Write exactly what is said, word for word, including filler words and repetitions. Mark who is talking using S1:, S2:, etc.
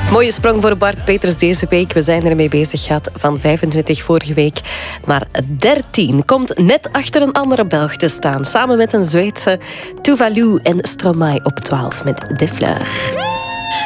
S1: Mooie sprong voor Bart Peters deze week. We zijn ermee bezig gehad van vijfentwintig vorige week naar dertien. Komt net achter een andere Belg te staan. Samen met een Zweedse Tuvalu en Stromae op twaalf met De Fleur.